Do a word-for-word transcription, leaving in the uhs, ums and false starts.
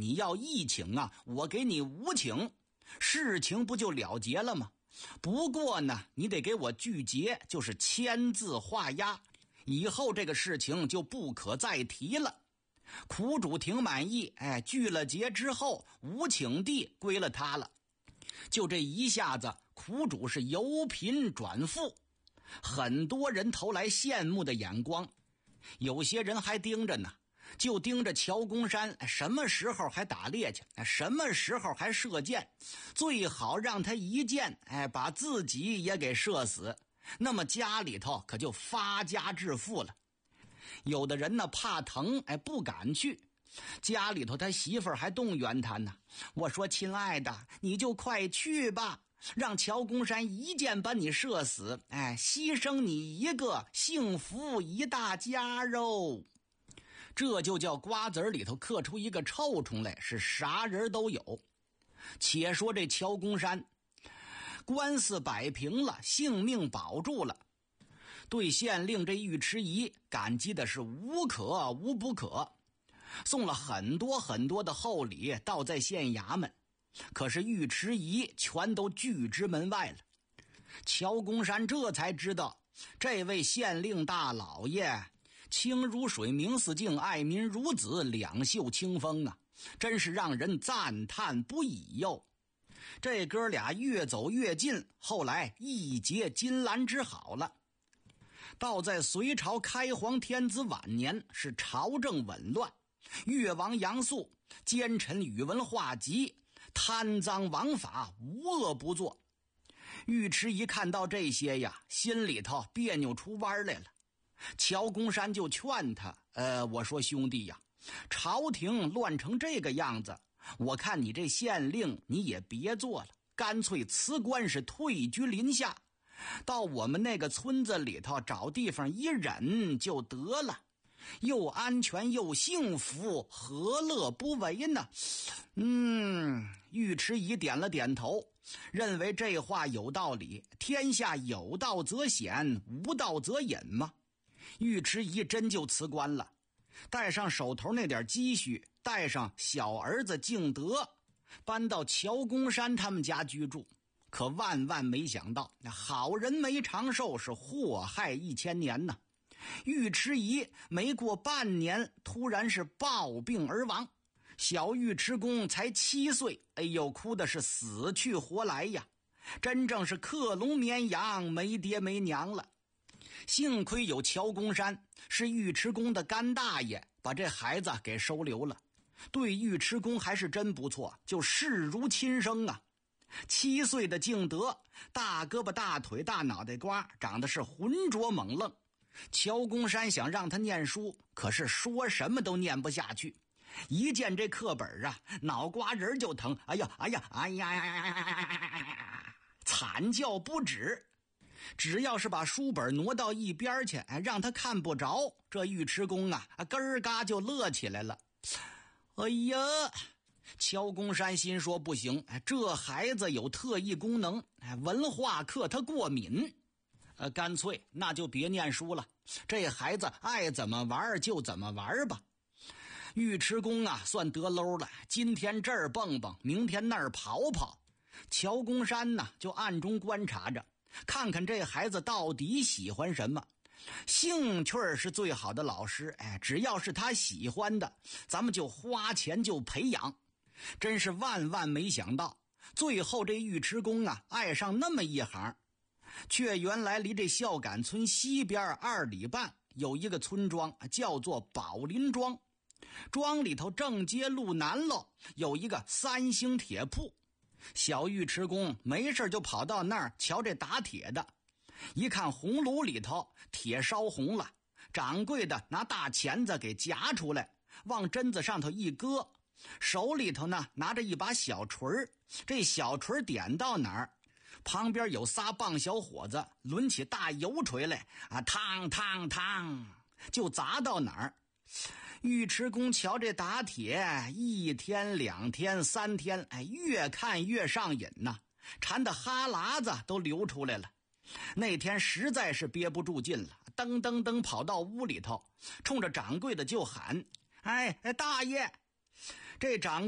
你要一请啊，我给你五请，事情不就了结了吗？不过呢，你得给我具结，就是签字画押，以后这个事情就不可再提了。苦主挺满意，哎，具了结之后，五请地归了他了。就这一下子，苦主是由贫转富，很多人投来羡慕的眼光，有些人还盯着呢，就盯着乔公山什么时候还打猎去，什么时候还射箭，最好让他一箭，哎，把自己也给射死，那么家里头可就发家致富了。有的人呢怕疼，哎，不敢去，家里头他媳妇儿还动员他呢。我说亲爱的，你就快去吧，让乔公山一箭把你射死，哎，牺牲你一个，幸福一大家喽。这就叫瓜子里头刻出一个臭虫来，是啥人都有。且说这乔公山官司摆平了，性命保住了，对县令这尉迟疑感激的是无可无不可，送了很多很多的厚礼倒在县衙门，可是尉迟疑全都拒之门外了。乔公山这才知道，这位县令大老爷清如水，明似镜，爱民如子，两袖清风啊，真是让人赞叹不已哟。这哥俩越走越近，后来一结金兰之好了。到在隋朝开皇天子晚年，是朝政紊乱，越王杨素奸臣宇文化及，贪赃枉法，无恶不作。尉迟疑看到这些呀，心里头别扭出弯来了。乔公山就劝他，呃，我说兄弟呀，朝廷乱成这个样子，我看你这县令你也别做了，干脆辞官是退居林下，到我们那个村子里头找地方一忍就得了，又安全又幸福，何乐不为呢？嗯，尉迟疑点了点头，认为这话有道理，天下有道则显，无道则隐嘛。尉迟疑真就辞官了，带上手头那点积蓄，带上小儿子敬德，搬到乔公山他们家居住。可万万没想到，好人没长寿，是祸害一千年呢。尉迟疑没过半年，突然是暴病而亡。小尉迟恭才七岁，哎呦，哭的是死去活来呀，真正是克隆绵羊，没爹没娘了。幸亏有乔公山，是尉迟恭的干大爷，把这孩子给收留了，对尉迟恭还是真不错，就视如亲生啊。七岁的敬德，大胳膊大腿大脑袋瓜，长得是浑浊猛愣。乔公山想让他念书，可是说什么都念不下去，一见这课本啊，脑瓜仁就疼，哎呀哎呀哎呀呀呀呀，惨叫不止。只要是把书本挪到一边去，哎，让他看不着，这尉迟恭啊，咯儿嘎就乐起来了。哎呀，乔公山心说不行，这孩子有特异功能，文化课他过敏，呃，干脆那就别念书了，这孩子爱怎么玩就怎么玩吧。尉迟恭啊，算得搂了，今天这儿蹦蹦，明天那儿跑跑。乔公山呢，就暗中观察着，看看这孩子到底喜欢什么。兴趣是最好的老师，哎，只要是他喜欢的，咱们就花钱就培养。真是万万没想到，最后这尉迟恭啊，爱上那么一行。却原来离这孝感村西边二里半有一个村庄，叫做宝林庄。庄里头正街路南喽，有一个三星铁铺。小尉迟恭没事就跑到那儿瞧这打铁的，一看红炉里头铁烧红了，掌柜的拿大钳子给夹出来，往针子上头一搁，手里头呢拿着一把小锤，这小锤点到哪儿，旁边有仨棒小伙子抡起大油锤来啊，嘡嘡嘡就砸到哪儿。尉迟恭瞧这打铁，一天两天三天，哎，越看越上瘾呐，馋得哈喇子都流出来了。那天实在是憋不住劲了，噔噔噔跑到屋里头，冲着掌柜的就喊：哎，大爷！这掌